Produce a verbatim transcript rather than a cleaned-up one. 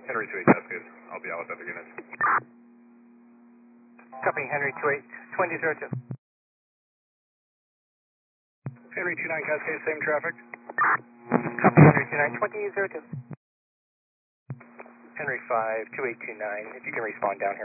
Henry two eight Cascade. I'll be out with other units. Copy, Henry two eight, twenty zero two. Henry two nine Cascade, same traffic. Copy, Henry two nine, twenty zero two. Henry five two eight two nine, if you can respond down here.